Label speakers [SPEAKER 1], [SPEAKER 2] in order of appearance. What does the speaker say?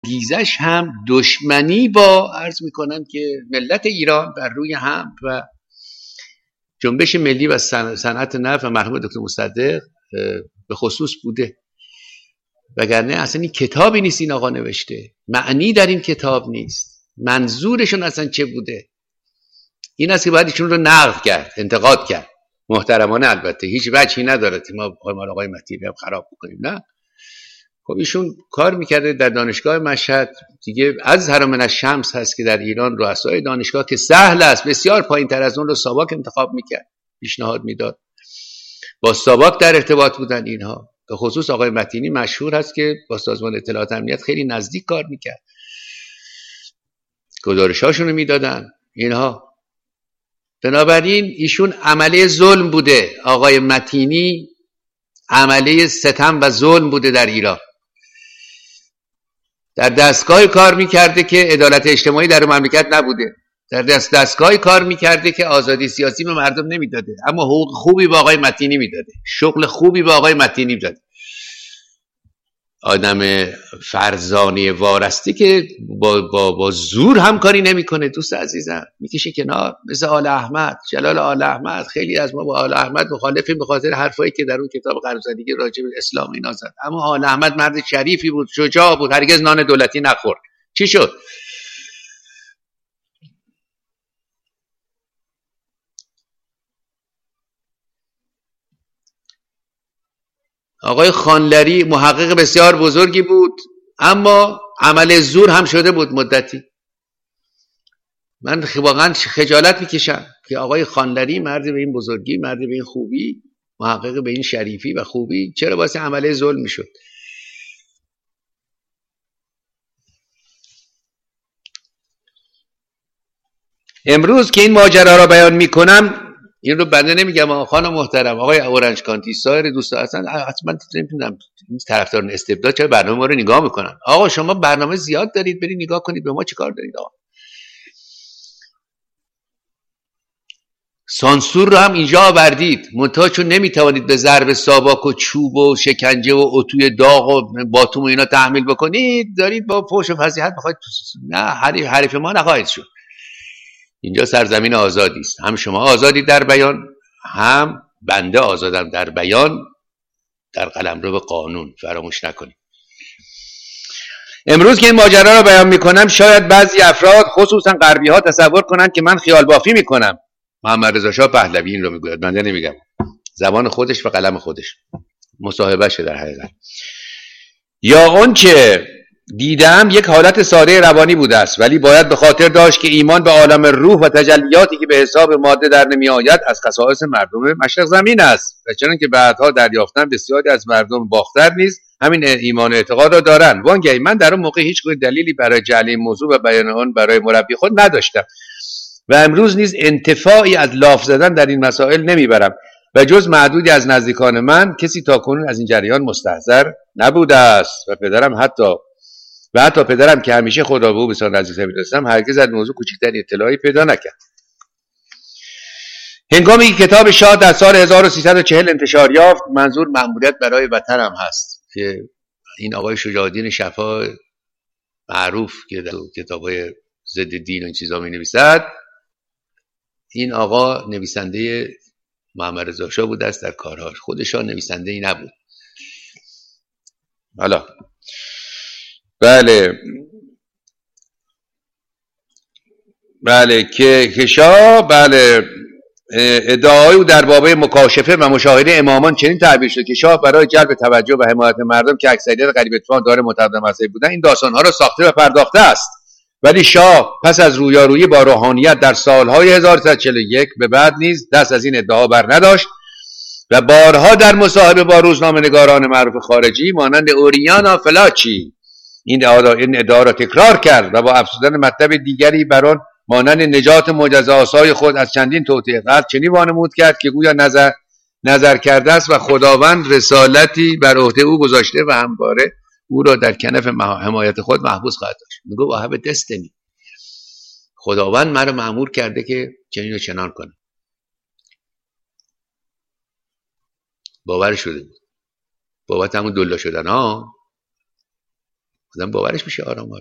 [SPEAKER 1] انگیزش هم دشمنی با عرض میکنم که ملت ایران بر روی هم و جنبش ملی و صنعت نفت و مرحوم دکتر مصدق به خصوص بوده. وگرنه اصلا این کتابی نیست این آقا نوشته، معنی در این کتاب نیست، منظورشون اصلا چه بوده. این است که باید ایشون رو نقد کرد، انتقاد کرد، محترمانه البته، هیچ وجهی نداره که ما آقای متینی هم خراب بکنیم، نه. خب ایشون کار میکرده در دانشگاه مشهد دیگه. از من الشمس هست که در ایران رؤسای دانشگاه که سهل است بسیار پایین تر از اون رو ساواک انتخاب میکرد، پیشنهاد میداد، با ساواک در ارتباط بودن اینها. به خصوص آقای متینی مشهور هست که با سازمان اطلاعات امنیت خیلی نزدیک کار میکرد، گزارشاشون رو میدادن اینها. بنابراین ایشون عمله ظلم بوده، آقای متینی عمله ستم و ظلم بوده در ایران. در دستگاه کار میکرده که عدالت اجتماعی در مملکت نبوده، در دستگاه کار میکرده که آزادی سیاسی به مردم نمیداده، اما حقوق خوبی به آقای متینی میداده، شغل خوبی به آقای متینی میداده. آدم فرزانه وارسته که با زور همکاری نمیکنه، دوست عزیزم، میکشه کنار، مثل آل احمد، جلال آل احمد. خیلی از ما با آل احمد مخالفیم به خاطر حرفایی که در اون کتاب قرض‌زدگی راجع به اسلام اینا زد، اما آل احمد مرد شریفی بود، شجاع بود، هرگز نان دولتی نخورد. چی شد؟ آقای خانلری محقق بسیار بزرگی بود، اما عمل زور هم شده بود مدتی. من واقعا خجالت میکشم که آقای خانلری مرد به این بزرگی، مرد به این خوبی، محقق به این شریفی و خوبی، چرا واسه عمل ظلم میشد؟ امروز که این ماجرا را بیان میکنم، این رو بنده نمیگم خانم محترم، آقای اورنج کانتی، سایر دوستا، اصلا حتما نمیدونم این طرفداران استبداد چرا برنامه ما رو نگاه میکنن. آقا شما برنامه زیاد دارید، برید نگاه کنید، به ما چیکار دارید؟ آقا سانسور رو هم اینجا آوردید، منتها چون نمیتوانید به ضرب ساواک و چوب و شکنجه و اتوی داغ و باتوم و اینا تحمیل بکنید، دارید با فحش و فضیحت بخواید. نه، حریف ما نخواهید شد. اینجا سرزمین آزادی است، هم شما آزادی در بیان، هم بنده آزادم در بیان، در قلمرو قانون. فراموش نکنید. امروز که این ماجرا رو بیان میکنم، شاید بعضی افراد خصوصا غربی ها تصور کنند که من خیال بافی میکنم. محمد رضا شاه پهلوی این رو میگوید، بنده نمیگم، زبان خودش و قلم خودش، مصاحبه شه در حقیقت. یا اون که دیدم یک حالت ساده روانی بوده است، ولی باید به خاطر داشت که ایمان به عالم روح و تجلیاتی که به حساب ماده در نمی آید از خصائص مردم مشرق زمین است، و چنانکه بعدها دریافتن بسیاری از مردم باختر نیز همین ایمان و اعتقاد را دارند. وانگهی من در اون موقع هیچ دلیلی برای جعل این موضوع و بیان آن برای مربی خود نداشتم و امروز نیز انتفاعی از لاف زدن در این مسائل نمیبرم و جز معدودی از نزدیکان من کسی تاکنون از این جریان مستحضر نبوده است و حتی پدرم که همیشه خدا به او بسیار نزدیک می‌داشتم هرگز از موضوع کوچکترین اطلاعی پیدا نکرد. هنگامی که کتاب شاه در سال 1340 انتشار یافت، منظور مأموریت برای وطنم هست که این آقای شجاع الدین شفا معروف که در کتاب‌های ضد دین و این چیزا می‌نویسد، این آقا نویسنده محمد رضا شاه بود است در کارهاش، خود شاه نویسنده ای نبود. حالا بله که شاه ادعای او در باب مکاشفه و مشاهده امامان چنین تعبیر شد که شاه برای جلب توجه و حمایت مردم که اکثریت قریب اتفاق داره متعدد مذهبی بودن این داستانها را ساخته و پرداخته است. ولی شاه پس از رویارویی با روحانیت در سالهای 1341 به بعد نیز دست از این ادعا بر نداشت و بارها در مصاحبه با روزنامه‌نگاران معروف خارجی مانند اوریانا فلاچی این ادعا را تکرار کرد و با افزودن مطلب دیگری بر آن مانند نجات معجزه‌آسای خود از چندین توطئه قتل چنین وانمود کرد که گویا نظر کرده است و خداوند رسالتی بر عهده او گذاشته و همواره او را در کنف حمایت خود محبوس خواهد داشت. میگه I have a destiny، خداوند مرا مأمور کرده که چنین و چنان کنم. باور شده بود، بابت همون دلا شدن ها آدم باورش میشه آرام آرام.